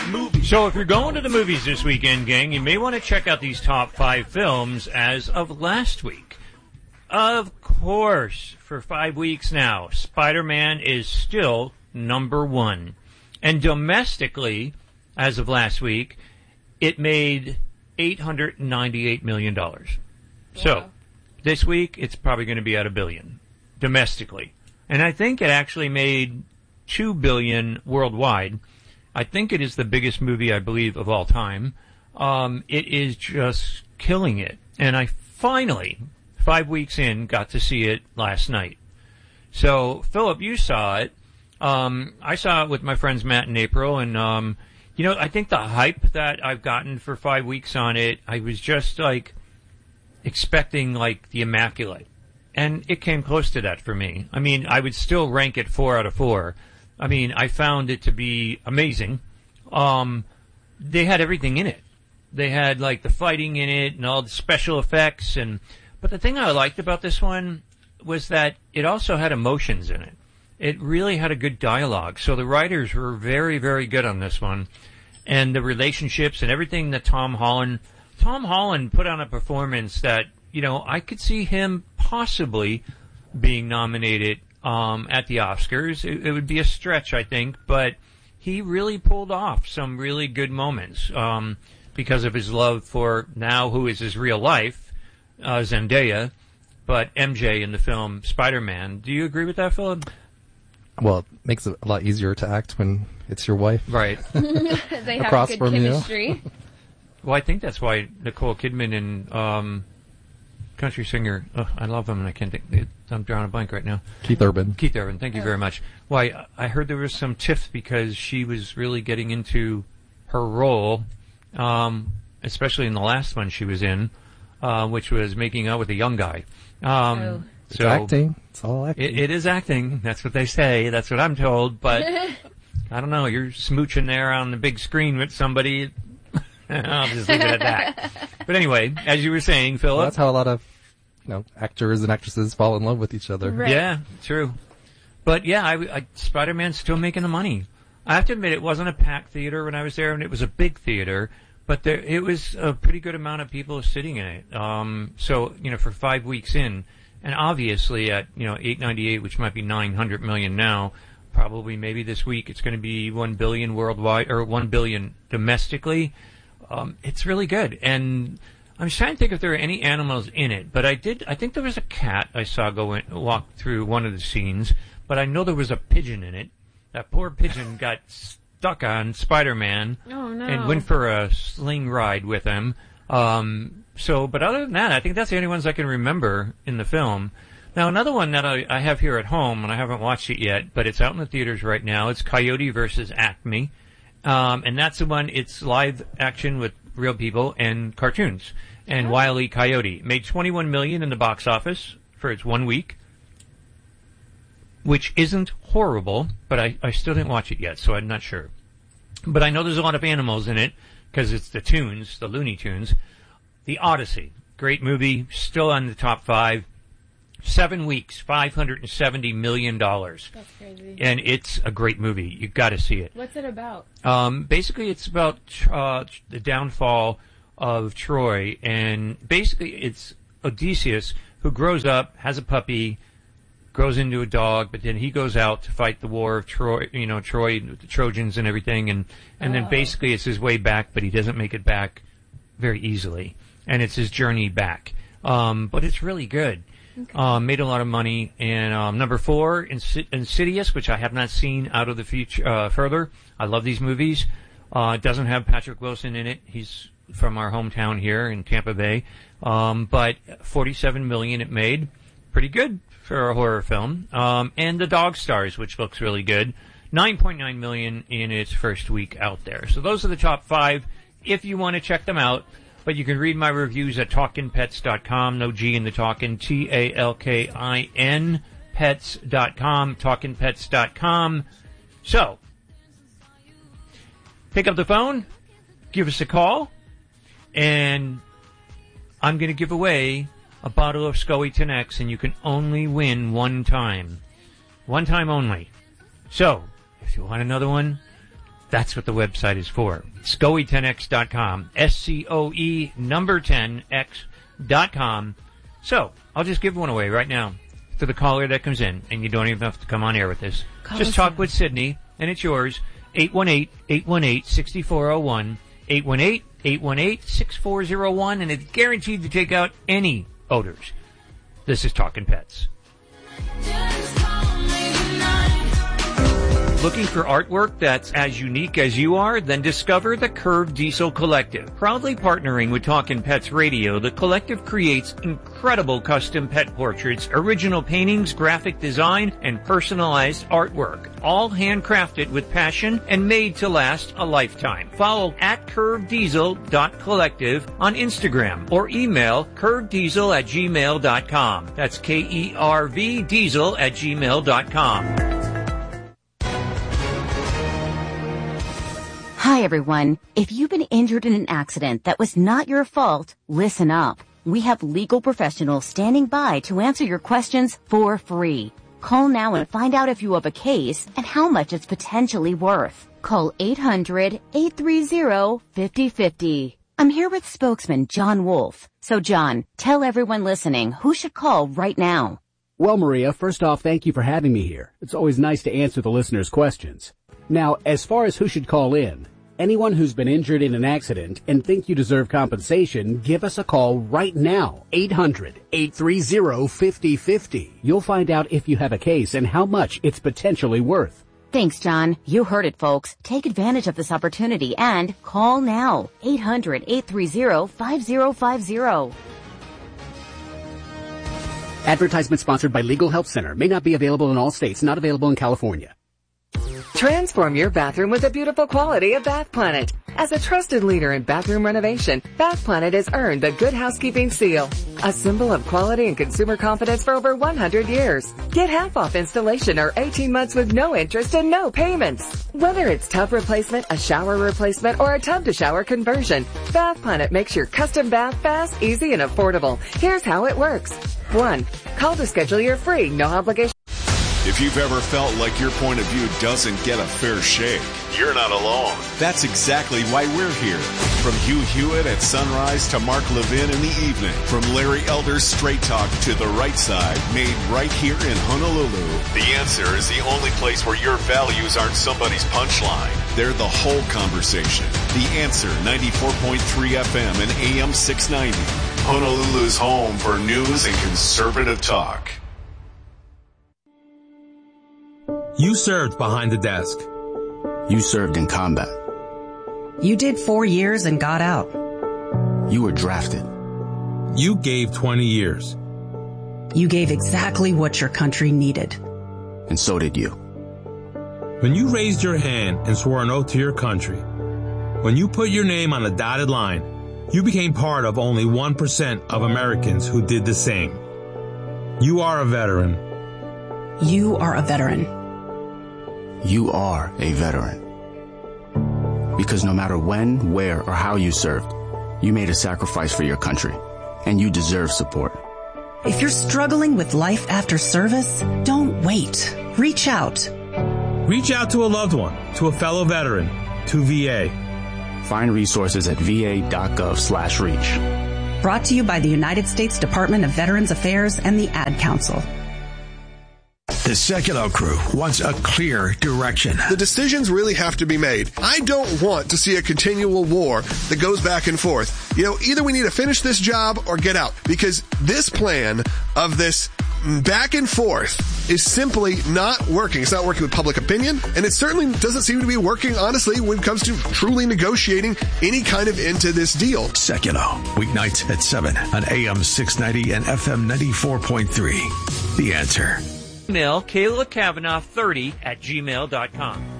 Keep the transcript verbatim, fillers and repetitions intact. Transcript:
movies. So if you're going to the movies this weekend, gang, you may want to check out these top five films as of last week. Of course, for five weeks now, Spider-Man is still number one. And domestically, as of last week, it made eight hundred ninety-eight million dollars. Wow. So, this week, it's probably going to be at a billion, domestically. And I think it actually made two billion dollars worldwide. I think it is the biggest movie, I believe, of all time. Um, it is just killing it. And I finally, five weeks in, got to see it last night. So, Philip, you saw it. Um, I saw it with my friends Matt and April, and, um, you know, I think the hype that I've gotten for five weeks on it, I was just, like, expecting, like, the immaculate. And it came close to that for me. I mean, I would still rank it four out of four. I mean, I found it to be amazing. Um, they had everything in it. They had, like, the fighting in it and all the special effects. And but the thing I liked about this one was that it also had emotions in it. It really had a good dialogue. So the writers were very, very good on this one. And the relationships and everything that Tom Holland... Tom Holland put on a performance that, you know, I could see him possibly being nominated um, at the Oscars. It, it would be a stretch, I think, but he really pulled off some really good moments um, because of his love for now who is his real life, uh, Zendaya, but M J in the film Spider-Man. Do you agree with that, Philip? Well, it makes it a lot easier to act when it's your wife. Right. They have across good from chemistry. You. Well, I think that's why Nicole Kidman and um, country singer, oh, I love him, and I can't think, I'm drawing a blank right now. Keith Urban. Keith Urban, thank you Oh. very much. Why, I heard there was some tiff because she was really getting into her role, um, especially in the last one she was in, uh, which was making out with a young guy. Um, Oh. It's so acting. It's all acting. It, it is acting. That's what they say. That's what I'm told. But I don't know. You're smooching there on the big screen with somebody. I'll just leave it at that. But anyway, as you were saying, Philip. Well, that's how a lot of, you know, actors and actresses fall in love with each other. Right. Yeah, true. But yeah, I, I, Spider-Man's still making the money. I have to admit, it wasn't a packed theater when I was there, and it was a big theater. But there, it was a pretty good amount of people sitting in it. Um, so, you know, for five weeks in. And obviously at, you know, eight ninety-eight, which might be nine hundred million now, probably maybe this week it's going to be one billion worldwide, or one billion domestically. Um, it's really good. And I'm trying to think if there are any animals in it, but I did, I think there was a cat I saw go in, walk through one of the scenes, but I know there was a pigeon in it. That poor pigeon got stuck on Spider-Man. Oh, no. And went for a sling ride with him. Um, so, but other than that, I think that's the only ones I can remember in the film. Now, another one that I, I have here at home, and I haven't watched it yet, but it's out in the theaters right now. It's Coyote versus Acme. Um, and that's the one, it's live action with real people and cartoons. And oh. Wile E. Coyote made twenty-one million dollars in the box office for its one week, which isn't horrible, but I, I still didn't watch it yet, so I'm not sure. But I know there's a lot of animals in it, because it's the Tunes, the Looney Tunes. The Odyssey, great movie, still on the top five. Seven weeks, five hundred seventy million dollars. That's crazy. And it's a great movie. You've got to see it. What's it about? Um, basically, it's about uh, the downfall of Troy. And basically, it's Odysseus, who grows up, has a puppy, grows into a dog, but then he goes out to fight the war of Troy, you know, Troy, the Trojans and everything. And, and Oh. then basically it's his way back, but he doesn't make it back very easily. And it's his journey back. Um, but it's really good. Okay. Um, made a lot of money. And um, number four, Insid- Insidious, which I have not seen out of the future uh, further. I love these movies. Uh, it doesn't have Patrick Wilson in it. He's from our hometown here in Tampa Bay. Um, but forty-seven million dollars it made. Pretty good for a horror film. Um, and The Dog Stars, which looks really good. nine point nine million dollars in its first week out there. So those are the top five if you want to check them out. But you can read my reviews at talkin pets dot com. No G in the talkin. T A L K I N pets dot com. talkin pets dot com. So, pick up the phone, give us a call, and I'm going to give away a bottle of Scully ten X, and you can only win one time. One time only. So, if you want another one, That's what the website is for. scoe ten x dot com. S C O E number ten x dot com. So, I'll just give one away right now to the caller that comes in, and you don't even have to come on air with this. Call just talk in. With Sydney, and it's yours. eight one eight, eight one eight, six four zero one. eight one eight, eight one eight, six four zero one, and it's guaranteed to take out any odors. This is Talking Pets. Looking for artwork that's as unique as you are? Then discover the Curved Diesel Collective. Proudly partnering with Talkin' Pets Radio, the collective creates incredible custom pet portraits, original paintings, graphic design, and personalized artwork. All handcrafted with passion and made to last a lifetime. Follow at curved diesel dot collective on Instagram or email curveddiesel at gmail dot com. That's K E R V diesel at gmail dot com. Hi, everyone. If you've been injured in an accident that was not your fault, listen up. We have legal professionals standing by to answer your questions for free. Call now and find out if you have a case and how much it's potentially worth. Call eight hundred, eight three zero, five zero five zero. I'm here with spokesman John Wolf. So, John, tell everyone listening who should call right now. Well, Maria, first off, thank you for having me here. It's always nice to answer the listeners' questions. Now, as far as who should call in, anyone who's been injured in an accident and think you deserve compensation, give us a call right now. eight hundred, eight three zero, five zero five zero. You'll find out if you have a case and how much it's potentially worth. Thanks, John. You heard it, folks. Take advantage of this opportunity and call now. eight hundred, eight three zero, five zero five zero. Advertisement sponsored by Legal Help Center. May not be available in all states. Not available in California. Transform your bathroom with the beautiful quality of Bath Planet. As a trusted leader in bathroom renovation, Bath Planet has earned the Good Housekeeping Seal, a symbol of quality and consumer confidence for over one hundred years. Get half off installation or eighteen months with no interest and no payments. Whether it's tub replacement, a shower replacement, or a tub-to-shower conversion, Bath Planet makes your custom bath fast, easy, and affordable. Here's how it works. One, call to schedule your free, no obligation. If you've ever felt like your point of view doesn't get a fair shake, you're not alone. That's exactly why we're here. From Hugh Hewitt at sunrise to Mark Levin in the evening. From Larry Elder's Straight Talk to The Right Side, made right here in Honolulu. The Answer is the only place where your values aren't somebody's punchline. They're the whole conversation. The Answer, ninety-four point three F M and A M six ninety. Honolulu's home for news and conservative talk. You served behind the desk. You served in combat. You did four years and got out. You were drafted. You gave twenty years. You gave exactly what your country needed. And so did you. When you raised your hand and swore an oath to your country, when you put your name on a dotted line, you became part of only one percent of Americans who did the same. You are a veteran. You are a veteran. You are a veteran. Because no matter when, where, or how you served, you made a sacrifice for your country, and you deserve support. If you're struggling with life after service, don't wait. Reach out. Reach out to a loved one, to a fellow veteran, to V A. Find resources at va.gov slash reach. Brought to you by the United States Department of Veterans Affairs and the Ad Council. The Sekulow crew wants a clear direction. The decisions really have to be made. I don't want to see a continual war that goes back and forth. You know, either we need to finish this job or get out, because this plan of this back and forth is simply not working. It's not working with public opinion, and it certainly doesn't seem to be working, honestly, when it comes to truly negotiating any kind of end to this deal. Sekulow, weeknights at seven on A M six ninety and F M ninety-four point three. The Answer. Email Kayla Kavanaugh thirty at gmail dot com.